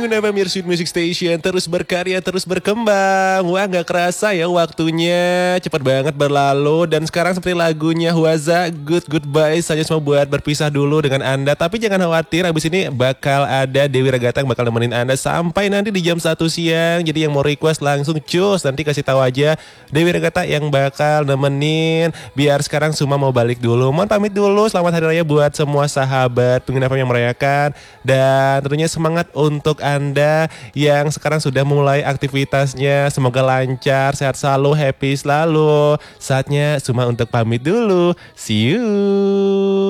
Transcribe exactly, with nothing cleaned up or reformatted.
Pengguna F M Your Sweet Music Station terus berkarya, terus berkembang. Wah, gak kerasa ya waktunya cepat banget berlalu. Dan sekarang seperti lagunya Huaza, Good Goodbye saja cuma buat berpisah dulu dengan Anda. Tapi jangan khawatir, abis ini bakal ada Dewi Regata yang bakal nemenin Anda sampai nanti di jam satu siang. Jadi yang mau request langsung cus, nanti kasih tahu aja Dewi Regata yang bakal nemenin. Biar sekarang semua mau balik dulu. Mohon pamit dulu, selamat hari raya buat semua sahabat pengguna F M yang merayakan. Dan tentunya semangat untuk Anda yang sekarang sudah mulai aktivitasnya. Semoga lancar, sehat selalu, happy selalu. Saatnya cuma untuk pamit dulu. See you.